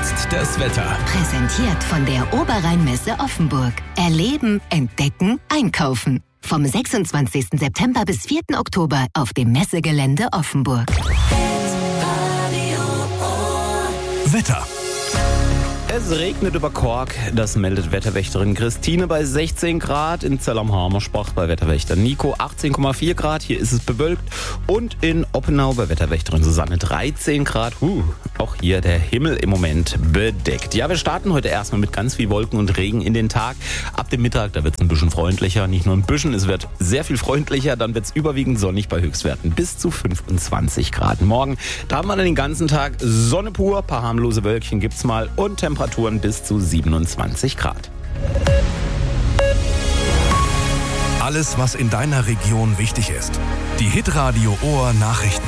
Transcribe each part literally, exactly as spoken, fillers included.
jetzt das Wetter. Präsentiert von der Oberrheinmesse Offenburg. Erleben, entdecken, einkaufen. Vom sechsundzwanzigsten September bis vierten Oktober auf dem Messegelände Offenburg. Wetter. Es regnet über Kork, das meldet Wetterwächterin Christine bei sechzehn Grad, in Zell am Hamersbach bei Wetterwächter Nico achtzehn Komma vier Grad, hier ist es bewölkt, und in Oppenau bei Wetterwächterin Susanne dreizehn Grad, huh, auch hier der Himmel im Moment bedeckt. Ja, wir starten heute erstmal mit ganz viel Wolken und Regen in den Tag. Ab dem Mittag, da wird es ein bisschen freundlicher, nicht nur ein bisschen, es wird sehr viel freundlicher, dann wird es überwiegend sonnig bei Höchstwerten bis zu fünfundzwanzig Grad. Morgen, da haben wir dann den ganzen Tag Sonne pur, paar harmlose Wölkchen gibt's mal und Temperaturen Temperaturen bis zu siebenundzwanzig Grad. Alles, was in deiner Region wichtig ist. Die Hitradio Ohr Nachrichten.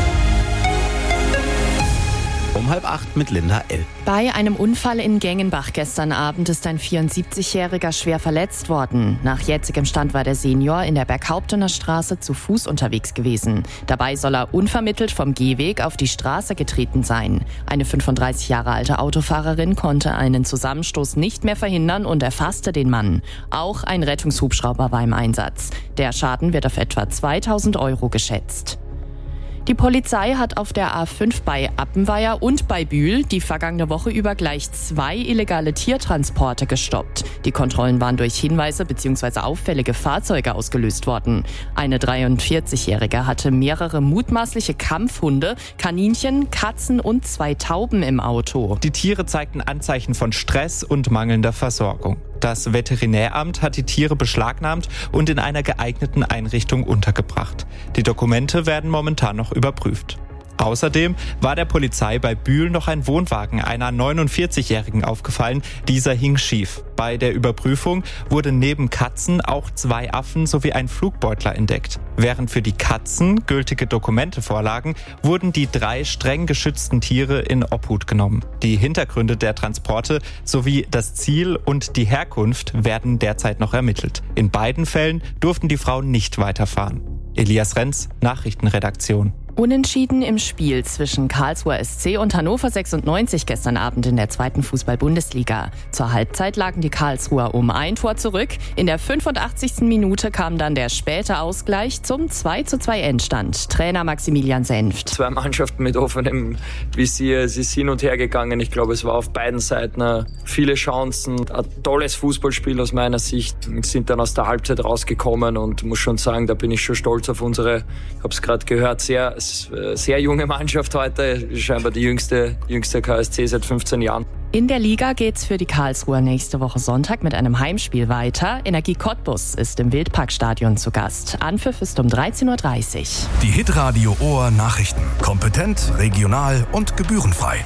Um halb acht mit Linda L. Bei einem Unfall in Gengenbach gestern Abend ist ein vierundsiebzigjähriger schwer verletzt worden. Nach jetzigem Stand war der Senior in der Berghauptener Straße zu Fuß unterwegs gewesen. Dabei soll er unvermittelt vom Gehweg auf die Straße getreten sein. Eine fünfunddreißig Jahre alte Autofahrerin konnte einen Zusammenstoß nicht mehr verhindern und erfasste den Mann. Auch ein Rettungshubschrauber war im Einsatz. Der Schaden wird auf etwa zweitausend Euro geschätzt. Die Polizei hat auf der A fünf bei Appenweier und bei Bühl die vergangene Woche über gleich zwei illegale Tiertransporte gestoppt. Die Kontrollen waren durch Hinweise bzw. auffällige Fahrzeuge ausgelöst worden. Eine dreiundvierzigjährige hatte mehrere mutmaßliche Kampfhunde, Kaninchen, Katzen und zwei Tauben im Auto. Die Tiere zeigten Anzeichen von Stress und mangelnder Versorgung. Das Veterinäramt hat die Tiere beschlagnahmt und in einer geeigneten Einrichtung untergebracht. Die Dokumente werden momentan noch überprüft. Außerdem war der Polizei bei Bühl noch ein Wohnwagen einer neunundvierzigjährigen aufgefallen. Dieser hing schief. Bei der Überprüfung wurden neben Katzen auch zwei Affen sowie ein Flugbeutler entdeckt. Während für die Katzen gültige Dokumente vorlagen, wurden die drei streng geschützten Tiere in Obhut genommen. Die Hintergründe der Transporte sowie das Ziel und die Herkunft werden derzeit noch ermittelt. In beiden Fällen durften die Frauen nicht weiterfahren. Elias Renz, Nachrichtenredaktion. Unentschieden im Spiel zwischen Karlsruher S C und Hannover sechsundneunzig gestern Abend in der zweiten Fußball-Bundesliga. Zur Halbzeit lagen die Karlsruher um ein Tor zurück. In der fünfundachtzigsten Minute kam dann der späte Ausgleich zum zwei zu zwei Endstand. Trainer Maximilian Senft. Zwei Mannschaften mit offenem Visier, es ist hin und her gegangen. Ich glaube, es war auf beiden Seiten viele Chancen. Ein tolles Fußballspiel aus meiner Sicht. Wir sind dann aus der Halbzeit rausgekommen und muss schon sagen, da bin ich schon stolz auf unsere, ich habe es gerade gehört, sehr sehr junge Mannschaft heute, scheinbar die jüngste, jüngste K S C seit fünfzehn Jahren. In der Liga geht's für die Karlsruher nächste Woche Sonntag mit einem Heimspiel weiter. Energie Cottbus ist im Wildparkstadion zu Gast. Anpfiff ist um dreizehn Uhr dreißig. Die Hitradio Ohr Nachrichten. Kompetent, regional und gebührenfrei.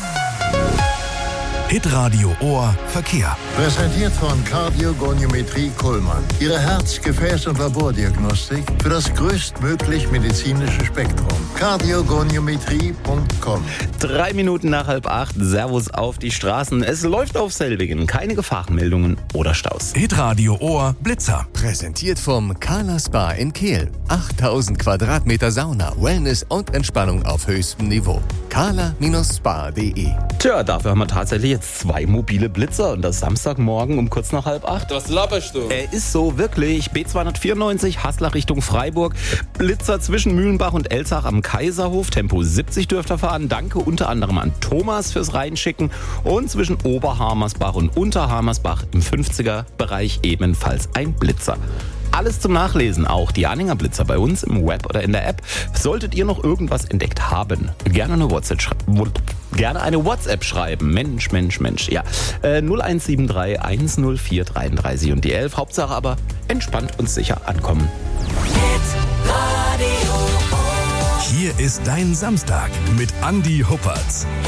Hitradio Ohr Verkehr. Präsentiert von Kardiogoniometrie Kuhlmann. Ihre Herz-, Gefäß- und Labordiagnostik für das größtmöglich medizinische Spektrum. kardiogoniometrie punkt com. Drei Minuten nach halb acht, Servus auf die Straßen. Es läuft auf selbigen, keine Gefahrenmeldungen oder Staus. Hitradio Ohr Blitzer. Präsentiert vom Kala Spa in Kehl. achttausend Quadratmeter Sauna, Wellness und Entspannung auf höchstem Niveau. kala Spa punkt de. Tja, dafür haben wir tatsächlich jetzt zwei mobile Blitzer und das Samstagmorgen um kurz nach halb acht. Was laberst du? Er ist so, wirklich. B zweihundertvierundneunzig, Haßlach Richtung Freiburg. Blitzer zwischen Mühlenbach und Elzach am Kaiserhof. Tempo siebzig dürft ihr fahren. Danke unter anderem an Thomas fürs Reinschicken. Und zwischen Oberhamersbach und Unterhamersbach im fünfziger-Bereich ebenfalls ein Blitzer. Alles zum Nachlesen, auch die Anhänger Blitzer bei uns im Web oder in der App. Solltet ihr noch irgendwas entdeckt haben, gerne eine WhatsApp schreiben. Gerne eine WhatsApp schreiben. Mensch, Mensch, Mensch. Ja, äh, null eins sieben drei eins null vier dreiunddreißig und die elf. Hauptsache aber entspannt und sicher ankommen. Hier ist dein Samstag mit Andi Huppertz.